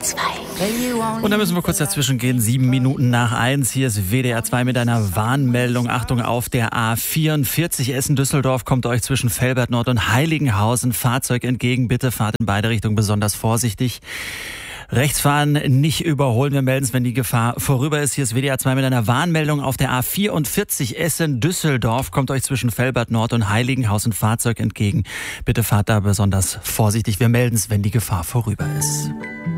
2. Und da müssen wir kurz dazwischen gehen. 7 Minuten nach 1. Hier ist WDR 2 mit einer Warnmeldung. Achtung, auf der A44 Essen-Düsseldorf kommt euch zwischen Velbert Nord und Heiligenhausen Fahrzeug entgegen. Bitte fahrt in beide Richtungen besonders vorsichtig. Rechts fahren, nicht überholen. Wir melden es, wenn die Gefahr vorüber ist. Hier ist WDR 2 mit einer Warnmeldung. Auf der A44 Essen-Düsseldorf kommt euch zwischen Velbert Nord und Heiligenhausen Fahrzeug entgegen. Bitte fahrt da besonders vorsichtig. Wir melden es, wenn die Gefahr vorüber ist.